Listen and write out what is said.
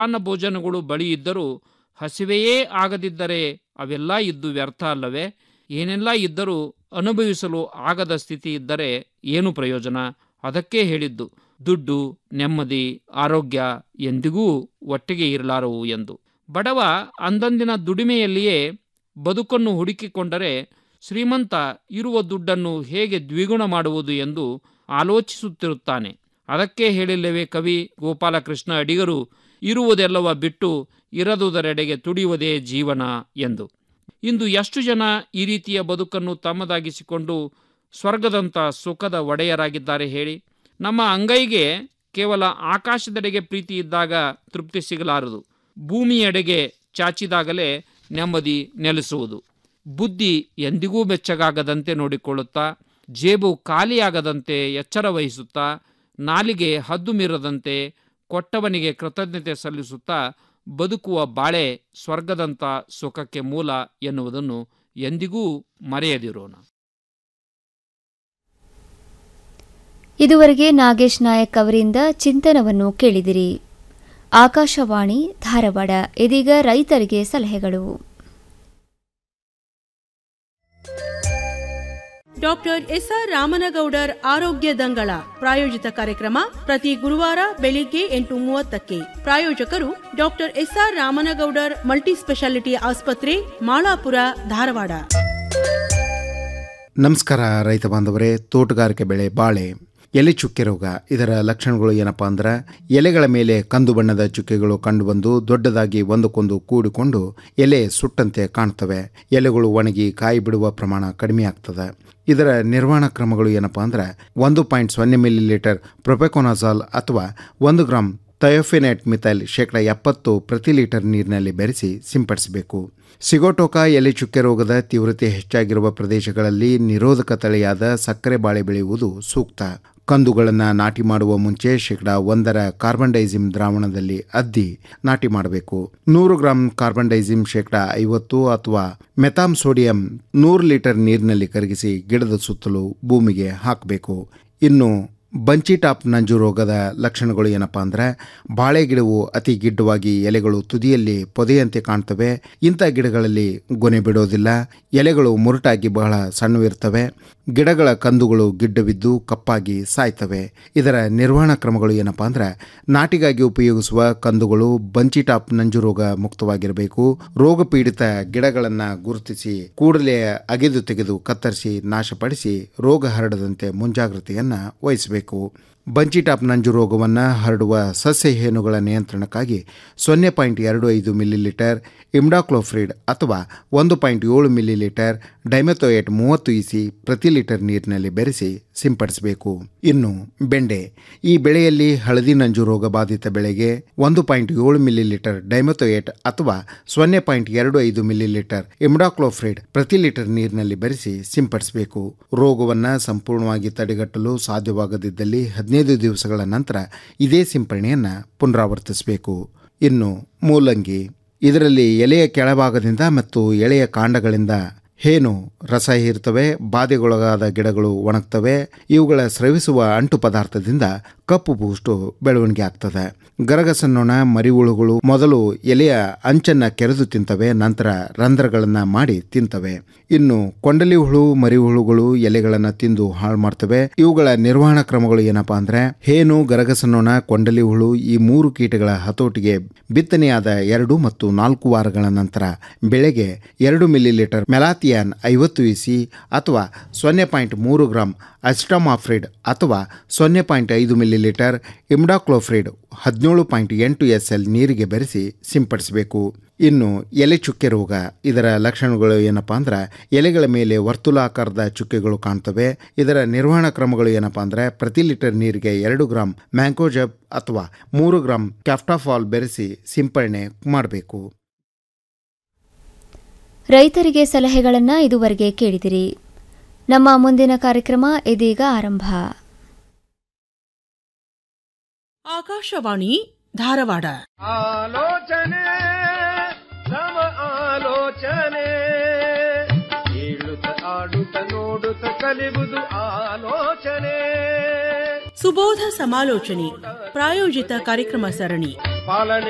ಅನ್ನ ಭೋಜನಗಳು ಬಳಿ ಇದ್ದರೂ ಹಸಿವೆಯೇ ಆಗದಿದ್ದರೆ ಅವೆಲ್ಲ ಇದ್ದು ವ್ಯರ್ಥ ಅಲ್ಲವೇ? ಏನೆಲ್ಲ ಇದ್ದರೂ ಅನುಭವಿಸಲು ಆಗದ ಸ್ಥಿತಿ ಇದ್ದರೆ ಏನು ಪ್ರಯೋಜನ? ಅದಕ್ಕೆ ಹೇಳಿದ್ದು ದುಡ್ಡು, ನೆಮ್ಮದಿ, ಆರೋಗ್ಯ ಎಂದಿಗೂ ಒಟ್ಟಿಗೆ ಇರಲಾರವು ಎಂದು. ಬಡವ ಅಂದಂದಿನ ದುಡಿಮೆಯಲ್ಲಿಯೇ ಬದುಕನ್ನು ಹುಡುಕಿಕೊಂಡರೆ ಶ್ರೀಮಂತ ಇರುವ ದುಡ್ಡನ್ನು ಹೇಗೆ ದ್ವಿಗುಣ ಮಾಡುವುದು ಎಂದು ಆಲೋಚಿಸುತ್ತಿರುತ್ತಾನೆ. ಅದಕ್ಕೆ ಹೇಳಿಲ್ಲವೇ ಕವಿ ಗೋಪಾಲಕೃಷ್ಣ ಅಡಿಗರು, ಇರುವುದೆಲ್ಲವ ಬಿಟ್ಟು ಇರದುದರೆಡೆಗೆ ತುಡಿಯುವುದೇ ಜೀವನ ಎಂದು. ಇಂದು ಎಷ್ಟು ಜನ ಈ ರೀತಿಯ ಬದುಕನ್ನು ತಮ್ಮದಾಗಿಸಿಕೊಂಡು ಸ್ವರ್ಗದಂಥ ಸುಖದ ಒಡೆಯರಾಗಿದ್ದಾರೆ ಹೇಳಿ? ನಮ್ಮ ಅಂಗೈಗೆ ಕೇವಲ ಆಕಾಶದೆಡೆಗೆ ಪ್ರೀತಿ ಇದ್ದಾಗ ತೃಪ್ತಿ ಸಿಗಲಾರದು. ಭೂಮಿಯೆಡೆಗೆ ಚಾಚಿದಾಗಲೇ ನೆಮ್ಮದಿ ನೆಲೆಸುವುದು. ಬುದ್ಧಿ ಎಂದಿಗೂ ಬೆಚ್ಚಗಾಗದಂತೆ ನೋಡಿಕೊಳ್ಳುತ್ತಾ, ಜೇಬು ಖಾಲಿಯಾಗದಂತೆ ಎಚ್ಚರ ವಹಿಸುತ್ತಾ, ನಾಲಿಗೆ ಹದ್ದು ಮೀರದಂತೆ ಕೊಟ್ಟವನಿಗೆ ಕೃತಜ್ಞತೆ ಸಲ್ಲಿಸುತ್ತಾ ಬದುಕುವ ಬಾಳೆ ಸ್ವರ್ಗದಂಥ ಸುಖಕ್ಕೆ ಮೂಲ ಎನ್ನುವುದನ್ನು ಎಂದಿಗೂ ಮರೆಯದಿರೋಣ. ಇದುವರೆಗೆ ನಾಗೇಶ್ ನಾಯಕ್ ಅವರಿಂದ ಚಿಂತನವನ್ನು ಕೇಳಿದಿರಿ. ಆಕಾಶವಾಣಿ ಧಾರವಾಡ. ಇದೀಗ ರೈತರಿಗೆ ಸಲಹೆಗಳು. ಡಾಕ್ಟರ್ ಎಸ್ಆರ್ ರಾಮನಗೌಡರ್ ಆರೋಗ್ಯ ದಂಗಳ ಪ್ರಾಯೋಜಿತ ಕಾರ್ಯಕ್ರಮ ಪ್ರತಿ ಗುರುವಾರ ಬೆಳಿಗ್ಗೆ 8:30ಕ್ಕೆ. ಪ್ರಾಯೋಜಕರು doctor S R Ramanagoudar multi speciality ಆಸ್ಪತ್ರೆ, ಮಾಳಾಪುರ, ಧಾರವಾಡ. ನಮಸ್ಕಾರ ರೈತ ಬಾಂಧವರೇ. ತೋಟಗಾರಿಕೆ ಬೆಳೆ ಬಾಳೆ ಎಲೆ ಚುಕ್ಕೆ ರೋಗ, ಇದರ ಲಕ್ಷಣಗಳು ಏನಪ್ಪಾ ಅಂದ್ರೆ, ಎಲೆಗಳ ಮೇಲೆ ಕಂದು ಬಣ್ಣದ ಚುಕ್ಕೆಗಳು ಕಂಡುಬಂದು ದೊಡ್ಡದಾಗಿ ಒಂದಕ್ಕೊಂದು ಕೂಡಿಕೊಂಡು ಎಲೆ ಸುಟ್ಟಂತೆ ಕಾಣ್ತವೆ. ಎಲೆಗಳು ಒಣಗಿ ಕಾಯಿ ಬಿಡುವ ಪ್ರಮಾಣ ಕಡಿಮೆ ಆಗ್ತದೆ. ಇದರ ನಿರ್ವಹಣಾ ಕ್ರಮಗಳು ಏನಪ್ಪಾ ಅಂದ್ರೆ, 1.0 ಮಿಲಿಲೀಟರ್ ಪ್ರೊಪೆಕೋನಾಜಾಲ್ ಅಥವಾ 1 ಗ್ರಾಂ ಥಯೋಫೆನೇಟ್ ಮಿಥೈಲ್ 70% ಪ್ರತಿ ಲೀಟರ್ ನೀರಿನಲ್ಲಿ ಬೆರೆಸಿ ಸಿಂಪಡಿಸಬೇಕು. ಸಿಗೋಟೋಕಾ ಎಲೆ ಚುಕ್ಕೆ ರೋಗದ ತೀವ್ರತೆ ಹೆಚ್ಚಾಗಿರುವ ಪ್ರದೇಶಗಳಲ್ಲಿ ನಿರೋಧಕ ತಳಿಯಾದ ಸಕ್ಕರೆ ಬಾಳೆ ಬೆಳೆಯುವುದು ಸೂಕ್ತ. ಕಂದುಗಳನ್ನು ನಾಟಿ ಮಾಡುವ ಮುಂಚೆ 1% ಕಾರ್ಬನ್ ಡೈಸಿಮ್ ದ್ರಾವಣದಲ್ಲಿ ಅದ್ದಿ ನಾಟಿ ಮಾಡಬೇಕು. 100 ಗ್ರಾಂ ಕಾರ್ಬನ್ ಡೈಸಿಮ್ 50% ಅಥವಾ ಮೆಥಾಮ್ ಸೋಡಿಯಂ 100 ಲೀಟರ್ ನೀರಿನಲ್ಲಿ ಕರಗಿಸಿ ಗಿಡದ ಸುತ್ತಲೂ ಭೂಮಿಗೆ ಹಾಕಬೇಕು. ಇನ್ನು ಬಂಚಿ ಟಾಪ್ ನಂಜು ರೋಗದ ಲಕ್ಷಣಗಳು ಏನಪ್ಪಾ ಅಂದ್ರೆ, ಬಾಳೆ ಗಿಡವು ಅತಿ ಗಿಡ್ಡವಾಗಿ ಎಲೆಗಳು ತುದಿಯಲ್ಲಿ ಪೊದೆಯಂತೆ ಕಾಣ್ತವೆ. ಇಂಥ ಗಿಡಗಳಲ್ಲಿ ಗೊನೆ ಬಿಡೋದಿಲ್ಲ. ಎಲೆಗಳು ಮುರುಟಾಗಿ ಬಹಳ ಸಣ್ಣವಿರ್ತವೆ. ಗಿಡಗಳ ಕಂದುಗಳು ಗಿಡ್ಡವಿದ್ದು ಕಪ್ಪಾಗಿ ಸಾಯ್ತವೆ. ಇದರ ನಿರ್ವಹಣಾ ಕ್ರಮಗಳು ಏನಪ್ಪಾ ಅಂದ್ರೆ, ನಾಟಿಗಾಗಿ ಉಪಯೋಗಿಸುವ ಕಂದುಗಳು ಬಂಚಿ ಟಾಪ್ ನಂಜು ರೋಗ ಮುಕ್ತವಾಗಿರಬೇಕು. ರೋಗ ಪೀಡಿತ ಗಿಡಗಳನ್ನು ಗುರುತಿಸಿ ಕೂಡಲೇ ಅಗೆದು ತೆಗೆದು ಕತ್ತರಿಸಿ ನಾಶಪಡಿಸಿ ರೋಗ ಹರಡದಂತೆ ಮುಂಜಾಗ್ರತೆಯನ್ನ ವಹಿಸಬೇಕು. ಬಂಚಿ ಟಾಪ್ ನಂಜು ರೋಗವನ್ನು ಹರಡುವ ಸಸ್ಯ ಹೇನುಗಳ ನಿಯಂತ್ರಣಕ್ಕಾಗಿ 0.25 ಮಿಲಿಲೀಟರ್ ಇಮ್ಡಾಕ್ಲೋಫ್ರಿಡ್ ಅಥವಾ 1.7 ಮಿಲಿಲೀಟರ್ ಡೈಮೆಥೋಯೇಟ್ 30 EC ಪ್ರತಿ ಲೀಟರ್ ನೀರಿನಲ್ಲಿ ಬೆರೆಸಿ ಸಿಂಪಡಿಸಬೇಕು. ಇನ್ನು ಬೆಂಡೆ, ಈ ಬೆಳೆಯಲ್ಲಿ ಹಳದಿ ನಂಜು ರೋಗ ಬಾಧಿತ ಬೆಳೆಗೆ 1.7 ಮಿಲಿಲೀಟರ್ ಡೈಮೆಥೋಯೇಟ್ ಅಥವಾ 0.25 ಮಿಲಿಲೀಟರ್ ಇಮ್ಡಾಕ್ಲೋಫ್ರಿಡ್ ಪ್ರತಿ ಲೀಟರ್ ನೀರಿನಲ್ಲಿ ಬೆರೆಸಿ ಸಿಂಪಡಿಸಬೇಕು. ರೋಗವನ್ನು ಸಂಪೂರ್ಣವಾಗಿ ತಡೆಗಟ್ಟಲು ಸಾಧ್ಯವಾಗದಿದ್ದಲ್ಲಿ 15 ದಿವಸಗಳ ನಂತರ ಇದೇ ಸಿಂಪರಣೆಯನ್ನು ಪುನರಾವರ್ತಿಸಬೇಕು. ಇನ್ನು ಮೂಲಂಗಿ, ಇದರಲ್ಲಿ ಎಲೆಯ ಕೆಳಭಾಗದಿಂದ ಮತ್ತು ಎಳೆಯ ಕಾಂಡಗಳಿಂದ ಹೇನು ರಸ ಹೀರ್ತವೆ. ಬಾಧೆಗೊಳಗಾದ ಗಿಡಗಳು ಒಣಗ್ತವೆ. ಇವುಗಳ ಸ್ರವಿಸುವ ಅಂಟು ಪದಾರ್ಥದಿಂದ ಕಪ್ಪು ಬೂಷ್ಟು ಬೆಳವಣಿಗೆ ಆಗ್ತದೆ. ಗರಗಸನ್ನೊಣ ಮರಿಹುಳುಗಳು ಮೊದಲು ಎಲೆಯ ಅಂಚನ್ನು ಕೆರೆದು ತಿಂತವೆ, ನಂತರ ರಂಧ್ರಗಳನ್ನು ಮಾಡಿ ತಿಂತವೆ. ಇನ್ನು ಕೊಂಡಲಿ ಹುಳು ಮರಿಹುಳುಗಳು ಎಲೆಗಳನ್ನು ತಿಂದು ಹಾಳು ಮಾಡ್ತವೆ. ಇವುಗಳ ನಿರ್ವಹಣಾ ಕ್ರಮಗಳು ಏನಪ್ಪಾ ಅಂದ್ರೆ, ಹೇನು, ಗರಗಸನ್ನೊಣ, ಕೊಂಡಲಿ ಹುಳು ಈ 3 ಕೀಟಗಳ ಹತೋಟಿಗೆ ಬಿತ್ತನೆಯಾದ 2 ಮತ್ತು 4 ವಾರಗಳ ನಂತರ ಬೆಳೆಗೆ 2 ಮಿಲಿಲೀಟರ್ ಮೆಲಾಥಿಯಾನ್ 50 EC ಅಥವಾ 0.3 ಗ್ರಾಂ ಅಸಿಟಮಾಫ್ರಿಡ್ ಅಥವಾ 0.5 ಮಿಲಿಲೀಟರ್ ಇಮ್ಡಾಕ್ಲೋಫ್ರಿಡ್ 17.8 SL ನೀರಿಗೆ ಬೆರೆಸಿ ಸಿಂಪಡಿಸಬೇಕು. ಇನ್ನು ಎಲೆ ಚುಕ್ಕೆ ರೋಗ, ಇದರ ಲಕ್ಷಣಗಳು ಏನಪ್ಪಾ ಅಂದ್ರೆ, ಎಲೆಗಳ ಮೇಲೆ ವರ್ತುಲಾಕಾರದ ಚುಕ್ಕೆಗಳು ಕಾಣ್ತವೆ. ಇದರ ನಿರ್ವಹಣಾ ಕ್ರಮಗಳು ಏನಪ್ಪಾ ಅಂದ್ರೆ, ಪ್ರತಿ ಲೀಟರ್ ನೀರಿಗೆ 2 ಗ್ರಾಂ ಮ್ಯಾಂಕೋಜಬ್ ಅಥವಾ 3 ಗ್ರಾಂ ಕ್ಯಾಫ್ಟಾಫಾಲ್ ಬೆರೆಸಿ ಸಿಂಪರಣೆ ಮಾಡಬೇಕು. ರೈತರಿಗೆ ಸಲಹೆಗಳನ್ನು ಇದುವರೆಗೆ ಕೇಳಿದಿರಿ. ನಮ್ಮ ಮುಂದಿನ ಕಾರ್ಯಕ್ರಮ ಇದೀಗ ಆರಂಭ. ಆಕಾಶವಾಣಿ ಧಾರವಾಡ. ಆಲೋಚನೆ ನವ ಆಲೋಚನೆ, ಹೇಳುತ್ತ ಆಡುತ್ತ ನೋಡುತ್ತ ಕಲಿಬುದು ಆಲೋಚನೆ. ಸುಬೋಧ ಸಮಾಲೋಚನೆ ಪ್ರಾಯೋಜಿತ ಕಾರ್ಯಕ್ರಮ ಸರಣಿ. ಪಾಲನೆ